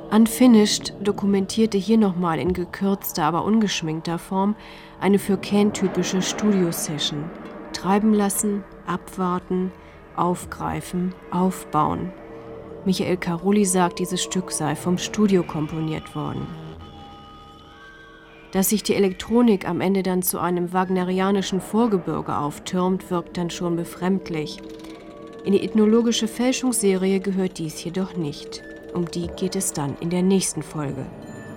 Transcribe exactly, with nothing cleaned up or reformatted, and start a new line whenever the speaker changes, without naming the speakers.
Unfinished dokumentierte hier nochmal in gekürzter, aber ungeschminkter Form eine für Can typische Studio-Session. Treiben lassen, abwarten, aufgreifen, aufbauen. Michael Carulli sagt, dieses Stück sei vom Studio komponiert worden. Dass sich die Elektronik am Ende dann zu einem wagnerianischen Vorgebirge auftürmt, wirkt dann schon befremdlich. In die ethnologische Fälschungsserie gehört dies jedoch nicht. Um die geht es dann in der nächsten Folge.